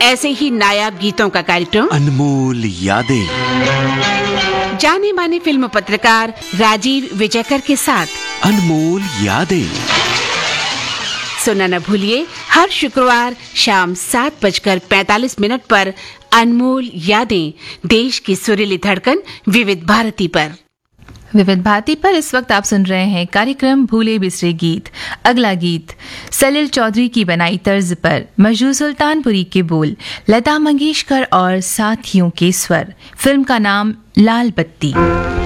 ऐसे ही नायाब गीतों का कार्यक्रम अनमोल यादें, जाने माने फिल्म पत्रकार राजीव विजयकर के साथ अनमोल यादें। सुनना न भूलिए हर शुक्रवार शाम 7:45 पर अनमोल यादें, देश की सुरीली धड़कन विविध भारती पर। विविध भारती पर इस वक्त आप सुन रहे हैं कार्यक्रम भूले बिसरे गीत। अगला गीत सलील चौधरी की बनाई तर्ज पर, मशहूर सुल्तानपुरी के बोल, लता मंगेशकर और साथियों के स्वर। फिल्म का नाम लाल बत्ती।